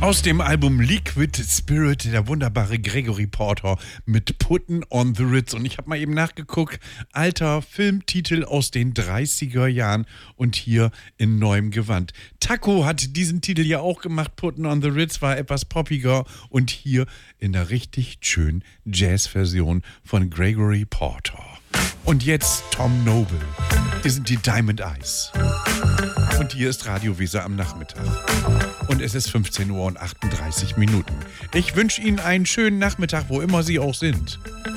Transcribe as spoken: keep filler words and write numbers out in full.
Aus dem Album Liquid Spirit, der wunderbare Gregory Porter mit Puttin' on the Ritz. Und ich habe mal eben nachgeguckt, alter Filmtitel aus den dreißiger Jahren und hier in neuem Gewand. Taco hat diesen Titel ja auch gemacht, Puttin' on the Ritz, war etwas poppiger und hier in der richtig schönen Jazz-Version von Gregory Porter. Und jetzt Tom Noble. Hier sind die Diamond Eyes. Und hier ist Radio Weser am Nachmittag. Und es ist fünfzehn Uhr und achtunddreißig Minuten. Ich wünsche Ihnen einen schönen Nachmittag, wo immer Sie auch sind.